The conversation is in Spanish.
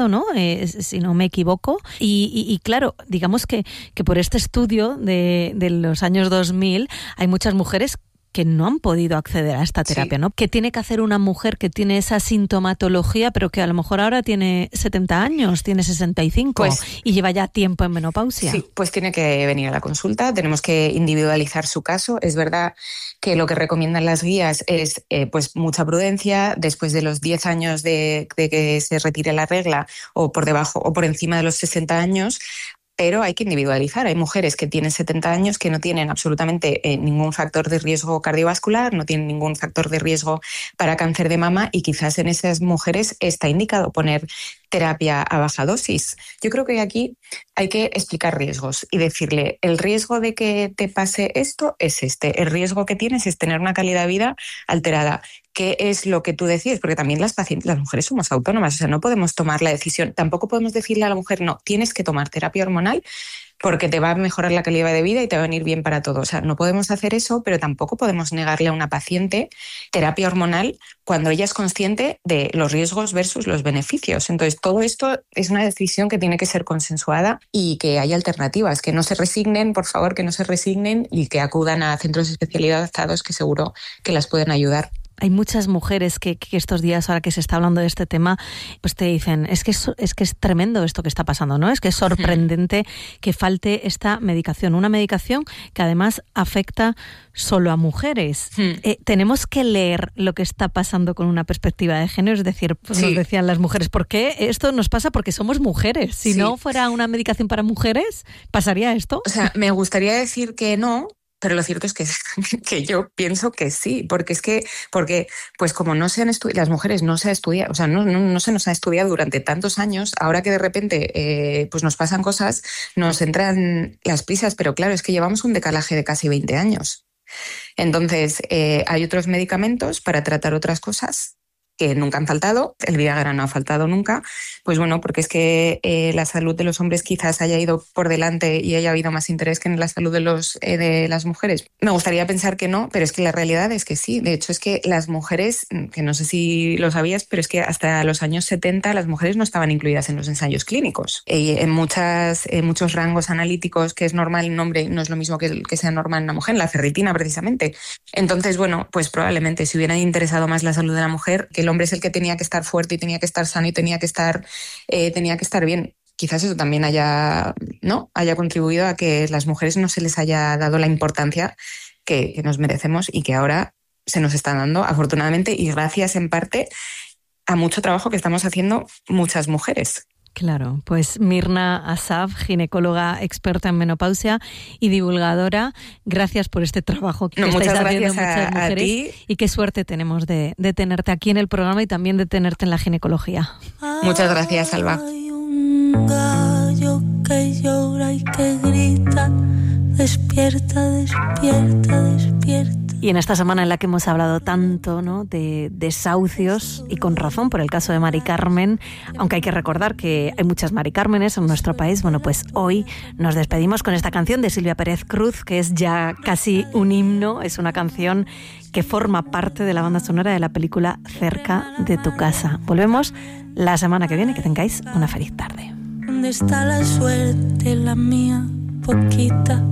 ¿no? Si no me equivoco. Y claro, digamos que por este estudio de los años 2000 hay muchas mujeres que no han podido acceder a esta terapia, ¿no? ¿Qué tiene que hacer una mujer que tiene esa sintomatología, pero que a lo mejor ahora tiene 70 años, tiene 65 y lleva ya tiempo en menopausia? Sí, pues tiene que venir a la consulta, tenemos que individualizar su caso. Es verdad que lo que recomiendan las guías es pues mucha prudencia después de los 10 años de que se retire la regla, o por debajo o por encima de los 60 años. Pero hay que individualizar. Hay mujeres que tienen 70 años que no tienen absolutamente ningún factor de riesgo cardiovascular, no tienen ningún factor de riesgo para cáncer de mama, y quizás en esas mujeres está indicado poner terapia a baja dosis. Yo creo que aquí hay que explicar riesgos y decirle: el riesgo de que te pase esto es este, el riesgo que tienes es tener una calidad de vida alterada. ¿Qué es lo que tú decides? Porque también las mujeres somos autónomas, o sea, no podemos tomar la decisión. Tampoco podemos decirle a la mujer: no, tienes que tomar terapia hormonal porque te va a mejorar la calidad de vida y te va a venir bien para todo. O sea, no podemos hacer eso, pero tampoco podemos negarle a una paciente terapia hormonal cuando ella es consciente de los riesgos versus los beneficios. Entonces, todo esto es una decisión que tiene que ser consensuada y que haya alternativas, que no se resignen, por favor, que no se resignen, y que acudan a centros especializados que seguro que las pueden ayudar. Hay muchas mujeres que estos días, ahora que se está hablando de este tema, pues te dicen, es que es tremendo esto que está pasando, ¿no? Es que es sorprendente que falte esta medicación, una medicación que además afecta solo a mujeres. Tenemos que leer lo que está pasando con una perspectiva de género, es decir, pues nos decían las mujeres, ¿por qué esto nos pasa? Porque somos mujeres. Si no fuera una medicación para mujeres, ¿pasaría esto? O sea, me gustaría decir que no, pero lo cierto es que yo pienso que sí, porque pues como no se han las mujeres no se ha estudiado, o sea, no se nos ha estudiado durante tantos años, ahora que de repente pues nos pasan cosas, nos entran las prisas, pero claro, es que llevamos un decalaje de casi 20 años. Entonces, hay otros medicamentos para tratar otras cosas que nunca han faltado. El Viagra no ha faltado nunca, pues bueno, porque es que la salud de los hombres quizás haya ido por delante y haya habido más interés que en la salud de las mujeres. Me gustaría pensar que no, pero es que la realidad es que sí. De hecho, es que las mujeres, que no sé si lo sabías, pero es que hasta los años 70 las mujeres no estaban incluidas en los ensayos clínicos. En muchos rangos analíticos que es normal un hombre no es lo mismo que sea normal en una mujer, la ferritina precisamente. Entonces, bueno, pues probablemente si hubiera interesado más la salud de la mujer, que el hombre es el que tenía que estar fuerte y tenía que estar sano y tenía que estar bien. Quizás eso también haya contribuido a que las mujeres no se les haya dado la importancia que nos merecemos y que ahora se nos está dando, afortunadamente, y gracias en parte a mucho trabajo que estamos haciendo muchas mujeres. Claro, pues Mirna Assaf, ginecóloga experta en menopausia y divulgadora, gracias por este trabajo que estáis haciendo muchas mujeres, a ti. Y qué suerte tenemos de tenerte aquí en el programa y también de tenerte en la ginecología. Muchas gracias, Alba. Hay un gallo que llora y que grita, despierta, despierta, despierta. Y en esta semana en la que hemos hablado tanto, ¿no?, de desahucios, y con razón por el caso de Mari Carmen, aunque hay que recordar que hay muchas Mari Cármenes en nuestro país, bueno, pues hoy nos despedimos con esta canción de Silvia Pérez Cruz, que es ya casi un himno, es una canción que forma parte de la banda sonora de la película Cerca de tu casa. Volvemos la semana que viene, que tengáis una feliz tarde. ¿Dónde está la suerte, la mía, poquita?